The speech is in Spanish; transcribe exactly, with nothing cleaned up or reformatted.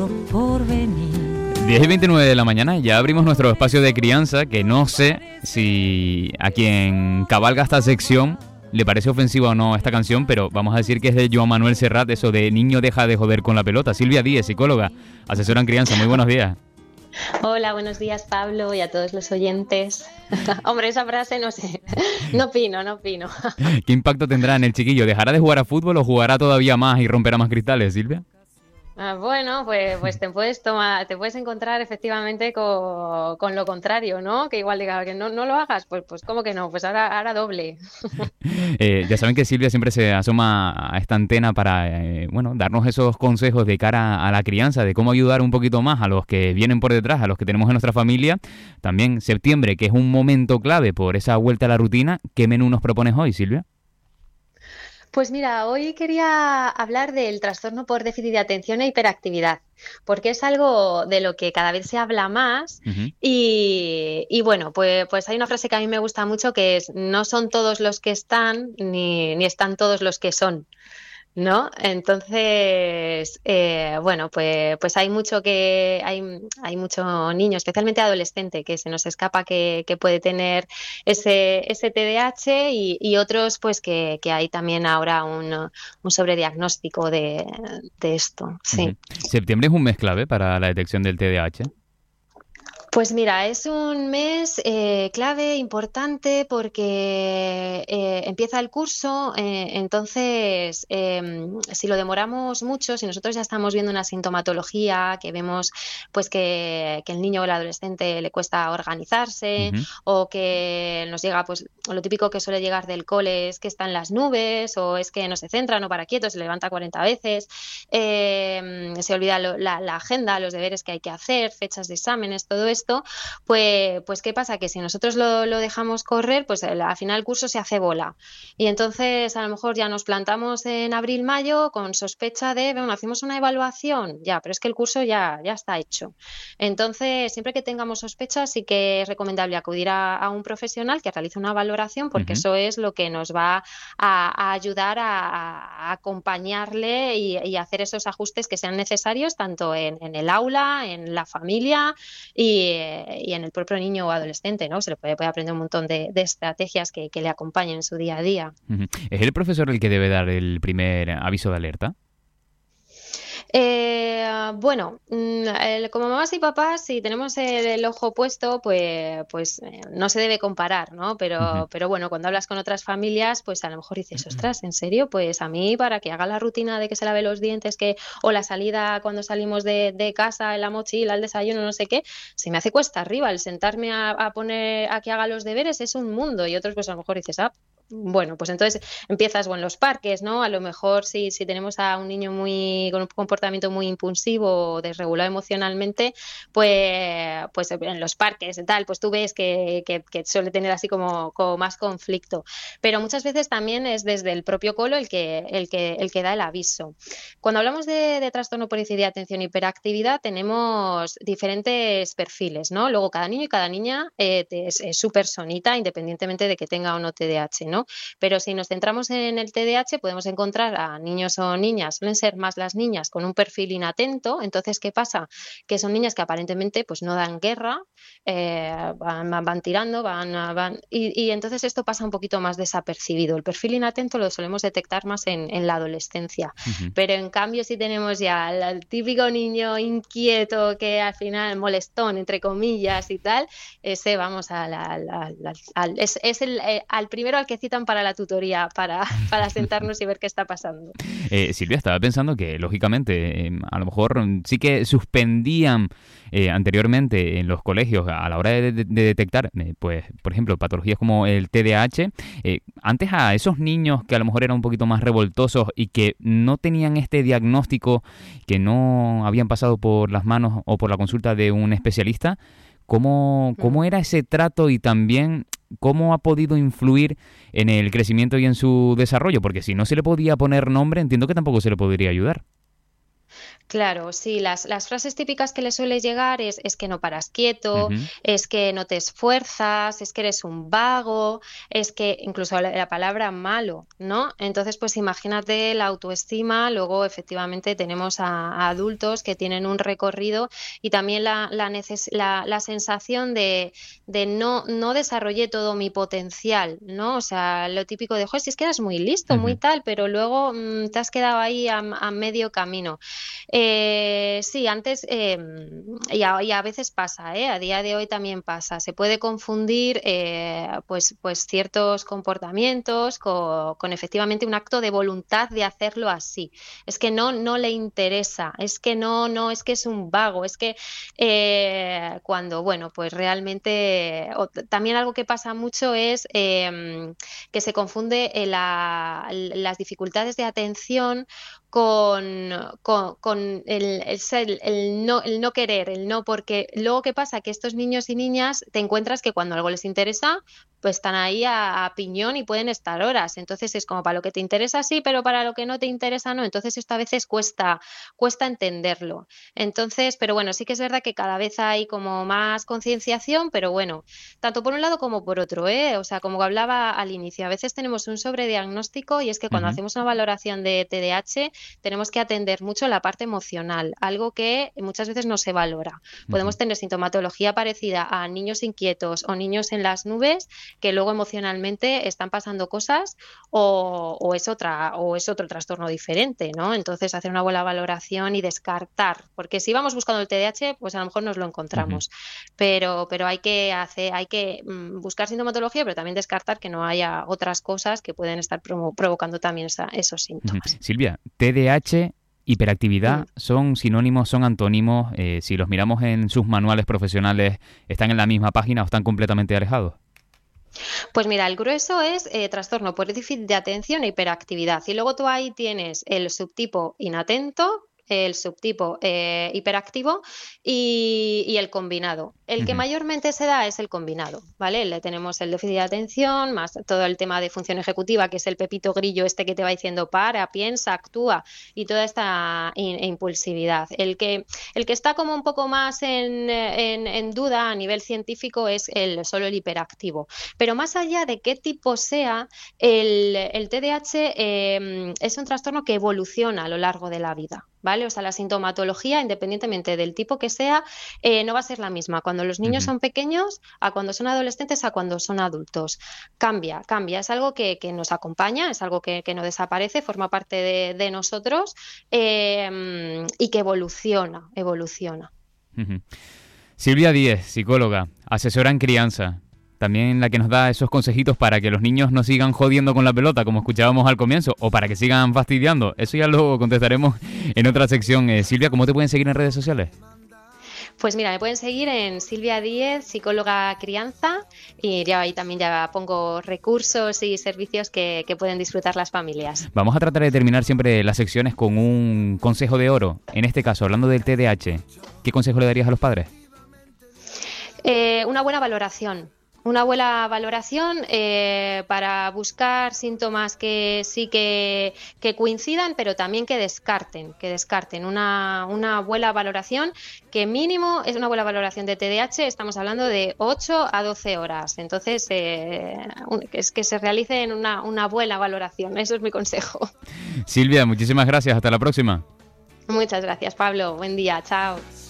por venir. diez y veintinueve de la mañana, ya abrimos nuestro espacio de crianza, que no sé si a quien cabalga esta sección le parece ofensiva o no esta canción, pero vamos a decir que es de Joan Manuel Serrat, eso de niño deja de joder con la pelota. Silvia Díez, psicóloga, asesora en crianza, muy buenos días. Hola, buenos días Pablo y a todos los oyentes. Hombre, esa frase no sé, no opino, no opino. ¿Qué impacto tendrá en el chiquillo? ¿Dejará de jugar a fútbol o jugará todavía más y romperá más cristales, Silvia? Ah, bueno, pues, pues te puedes tomar, te puedes encontrar efectivamente con, con lo contrario, ¿no? Que igual diga que no, no lo hagas, pues, pues ¿cómo que no? Pues ahora, ahora doble. Eh, ya saben que Silvia siempre se asoma a esta antena para, eh, bueno, darnos esos consejos de cara a la crianza, de cómo ayudar un poquito más a los que vienen por detrás, a los que tenemos en nuestra familia. También septiembre, que es un momento clave por esa vuelta a la rutina. ¿Qué menú nos propones hoy, Silvia? Pues mira, hoy quería hablar del trastorno por déficit de atención e hiperactividad, porque es algo de lo que cada vez se habla más Uh-huh. y, y bueno, pues, pues hay una frase que a mí me gusta mucho que es: no son todos los que están, ni, ni están todos los que son, ¿no? Entonces, eh, bueno, pues, pues hay mucho que hay, hay mucho niño, especialmente adolescente, que se nos escapa que, que puede tener ese, ese T D A H y, y otros, pues que, que hay también ahora un, un sobrediagnóstico de, de esto. Uh-huh. Sí. Septiembre es un mes clave para la detección del T D A H. Pues mira, es un mes eh, clave, importante, porque eh, empieza el curso, eh, entonces eh, si lo demoramos mucho, si nosotros ya estamos viendo una sintomatología, que vemos pues que, que el niño o el adolescente le cuesta organizarse, Uh-huh. o que nos llega, pues lo típico que suele llegar del cole es que está en las nubes, o es que no se centra, no para quieto, se levanta cuarenta veces, eh, se olvida lo, la, la agenda, los deberes que hay que hacer, fechas de exámenes, todo esto. Esto, pues, pues ¿qué pasa? Que si nosotros lo, lo dejamos correr, pues al final el curso se hace bola. Y entonces a lo mejor ya nos plantamos en abril, mayo con sospecha de, bueno, hacemos una evaluación, ya, pero es que el curso ya, ya está hecho. Entonces, siempre que tengamos sospechas, sí que es recomendable acudir a, a un profesional que realice una valoración, porque Uh-huh. eso es lo que nos va a, a ayudar a, a acompañarle y, y hacer esos ajustes que sean necesarios, tanto en, en el aula, en la familia y y en el propio niño o adolescente, ¿no? Se le puede, puede aprender un montón de, de estrategias que, que le acompañen en su día a día. Uh-huh. ¿Es el profesor el que debe dar el primer aviso de alerta? Eh, bueno, el, como mamás y papás, si tenemos el, el ojo puesto, pues, pues eh, no se debe comparar, ¿no? Uh-huh. Pero, pero bueno, cuando hablas con otras familias, pues a lo mejor dices, ostras, ¿en serio? Pues a mí, para que haga la rutina de que se lave los dientes, que, o la salida cuando salimos de, de casa, en la mochila, el desayuno, no sé qué, se me hace cuesta arriba. El sentarme a, a poner, a que haga los deberes es un mundo. Y otros, pues a lo mejor dices, ah, bueno, pues entonces empiezas o en los parques, ¿no? A lo mejor si, si tenemos a un niño muy con un comportamiento muy impulsivo o desregulado emocionalmente, pues, pues en los parques y tal, pues tú ves que, que, que suele tener así como, como más conflicto. Pero muchas veces también es desde el propio colo el que, el que, el que da el aviso. Cuando hablamos de, de trastorno por déficit de atención y hiperactividad, tenemos diferentes perfiles, ¿no? Luego cada niño y cada niña eh, es, es su personita, independientemente de que tenga o no T D A H, ¿no? Pero si nos centramos en el T D A H, podemos encontrar a niños o niñas, suelen ser más las niñas con un perfil inatento. Entonces, ¿qué pasa? Que son niñas que aparentemente pues no dan guerra, eh, van, van, van tirando, van, van y, y entonces esto pasa un poquito más desapercibido. El perfil inatento lo solemos detectar más en, en la adolescencia. Uh-huh. Pero en cambio, si tenemos ya el, el típico niño inquieto que al final molestón, entre comillas y tal, ese vamos a la, la, la, al, es, es el, eh, al primero al que citan para la tutoría, para, para sentarnos y ver qué está pasando. Eh, Silvia, estaba pensando que, lógicamente, eh, a lo mejor sí que suspendían eh, anteriormente en los colegios a la hora de, de, de detectar, eh, pues, por ejemplo, patologías como el T D A H. Eh, antes a esos niños que a lo mejor eran un poquito más revoltosos y que no tenían este diagnóstico, que no habían pasado por las manos o por la consulta de un especialista, ¿cómo, cómo era ese trato y también cómo ha podido influir en el crecimiento y en su desarrollo? Porque si no se le podía poner nombre, entiendo que tampoco se le podría ayudar. Claro, sí, las, las frases típicas que le suele llegar es, es que no paras quieto, Ujú. es que no te esfuerzas, es que eres un vago, es que incluso la, la palabra malo, ¿no? Entonces, pues imagínate la autoestima, luego efectivamente tenemos a, a adultos que tienen un recorrido y también la, la, neces- la, la sensación de, de no, no desarrollé todo mi potencial, ¿no? O sea, lo típico de, joder, si es que eras muy listo, muy Ujú. tal, pero luego mm, te has quedado ahí a a medio camino. Eh, sí, antes, eh, y, a, y a veces pasa, ¿eh? A día de hoy también pasa. Se puede confundir eh, pues, pues ciertos comportamientos con, con efectivamente un acto de voluntad de hacerlo así. Es que no, no le interesa, es que no, no, es que es un vago, es que eh, cuando, bueno, pues realmente o t- también algo que pasa mucho es eh, que se confunde eh, la- las dificultades de atención con, con, con el, el, ser- el no, el no querer, el no, porque luego qué pasa, que estos niños y niñas te encuentras que cuando algo les interesa, pues están ahí a, a piñón y pueden estar horas. Entonces es como para lo que te interesa sí, pero para lo que no te interesa no. Entonces esto a veces cuesta, cuesta entenderlo. Entonces, pero bueno, sí que es verdad que cada vez hay como más concienciación, pero bueno, tanto por un lado como por otro, ¿eh? O sea, como hablaba al inicio, a veces tenemos un sobrediagnóstico y es que cuando Ujú. hacemos una valoración de T D A H tenemos que atender mucho la parte emocional, algo que muchas veces no se valora. Ujú. Podemos tener sintomatología parecida a niños inquietos o niños en las nubes que luego emocionalmente están pasando cosas o, o es otra o es otro trastorno diferente, ¿no? Entonces hacer una buena valoración y descartar, porque si vamos buscando el T D A H, pues a lo mejor nos lo Ujú. encontramos, pero pero hay que hacer, hay que mm, buscar sintomatología, pero también descartar que no haya otras cosas que pueden estar provo- provocando también esa- esos Ujú. síntomas. Silvia, T D A H, Mm. hiperactividad, ¿son sinónimos, son antónimos? Eh, si los miramos en sus manuales profesionales, ¿están en la misma página o están completamente alejados? Pues mira, el grueso es eh, trastorno por déficit de atención e hiperactividad. Y luego tú ahí tienes el subtipo inatento, el subtipo eh, hiperactivo y, y el combinado. El que Ujú. mayormente se da es el combinado, ¿vale? Le tenemos el déficit de atención, más todo el tema de función ejecutiva, que es el pepito grillo este que te va diciendo para, piensa, actúa, y toda esta in- impulsividad. El que, el que está como un poco más en, en- en duda a nivel científico es el, solo el hiperactivo. Pero más allá de qué tipo sea, el, el T D A H eh, es un trastorno que evoluciona a lo largo de la vida, ¿vale? O sea, la sintomatología, independientemente del tipo que sea, eh, no va a ser la misma cuando los niños Ujú. son pequeños, a cuando son adolescentes, a cuando son adultos. Cambia, cambia. Es algo que, que nos acompaña, es algo que, que no desaparece, forma parte de, de nosotros eh, y que evoluciona, evoluciona. Ujú. Silvia Díez, psicóloga, asesora en crianza. También la que nos da esos consejitos para que los niños no sigan jodiendo con la pelota, como escuchábamos al comienzo, o para que sigan fastidiando. Eso ya lo contestaremos en otra sección. Eh, Silvia, ¿cómo te pueden seguir en redes sociales? Pues mira, me pueden seguir en Silvia Díez, psicóloga crianza, y ya ahí también ya pongo recursos y servicios que, que pueden disfrutar las familias. Vamos a tratar de terminar siempre las secciones con un consejo de oro. En este caso, hablando del T D A H, ¿qué consejo le darías a los padres? Eh, una buena valoración. Una buena valoración eh, para buscar síntomas que sí que, que coincidan, pero también que descarten, que descarten. Una, una buena valoración que mínimo es una buena valoración de T D A H, estamos hablando de ocho a doce horas. Entonces, eh, un- es que se realice en una, una buena valoración. Eso es mi consejo. Silvia, muchísimas gracias. Hasta la próxima. Muchas gracias, Pablo. Buen día. Chao.